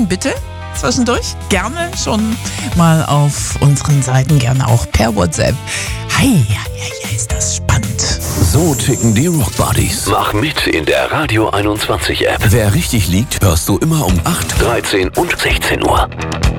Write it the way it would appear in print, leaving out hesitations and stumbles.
Anregungen bitte zwischendurch gerne schon mal auf unseren Seiten, gerne auch per WhatsApp. Hei, ist das spannend. So ticken die Rock Buddies. Mach mit in der Radio 21 App. Wer richtig liegt, hörst du immer um 8, 13 und 16 Uhr.